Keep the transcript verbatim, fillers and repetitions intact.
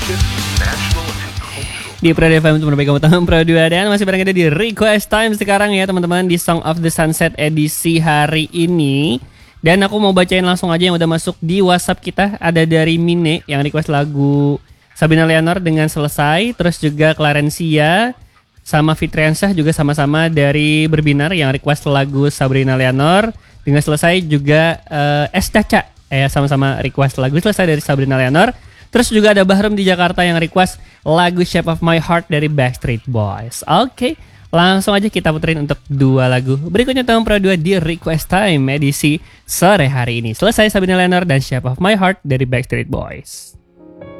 Di Pro F M untuk menerbaikan utama Pro dua dan masih bareng ada di Request Time sekarang ya teman-teman di Song of the Sunset edisi hari ini. Dan aku mau bacain langsung aja yang udah masuk di WhatsApp kita. Ada dari Mine yang request lagu Sabrina Leonor dengan Selesai. Terus juga Clarencia sama Fitriansyah juga sama-sama dari Berbinar yang request lagu Sabrina Leonor dengan Selesai. Juga uh, Es Caca eh, sama-sama request lagu Selesai dari Sabrina Leonor. Terus juga ada Bahrum di Jakarta yang request lagu Shape of My Heart dari Backstreet Boys. Oke, okay, langsung aja kita puterin untuk dua lagu berikutnya tahun Pro dua di Request Time edisi sore hari ini. Selesai Sabrina Leonor dan Shape of My Heart dari Backstreet Boys.